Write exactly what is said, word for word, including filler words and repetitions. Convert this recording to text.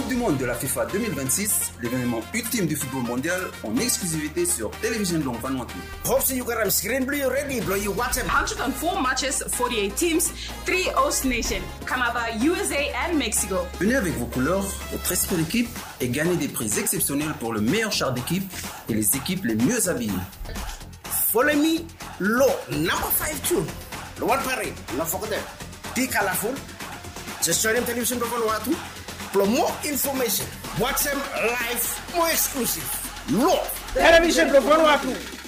du Monde de la FIFA deux mille vingt-six, l'événement ultime du football mondial en exclusivité sur Télévision Long Vanuatu. Hope you got screen blue ready, blow you watch one hundred four matches, forty-eight teams, three host nations, Canada, U S A and Mexico. Venez avec vos couleurs, votre esprit d'équipe et gagnez des prix exceptionnels pour le meilleur char d'équipe et les équipes les mieux habillées. Follow me, low number five two. The one parade, no forget. Be colorful. Just join them television for Vanuatu. For more information, watch them live, more exclusive. Low television for Vanuatu.